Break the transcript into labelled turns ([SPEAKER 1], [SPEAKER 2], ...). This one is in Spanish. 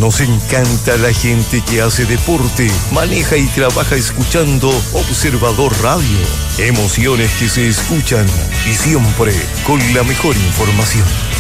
[SPEAKER 1] Nos encanta la gente que hace deporte, maneja y trabaja escuchando Observador Radio. Emociones que se escuchan y siempre con la mejor información.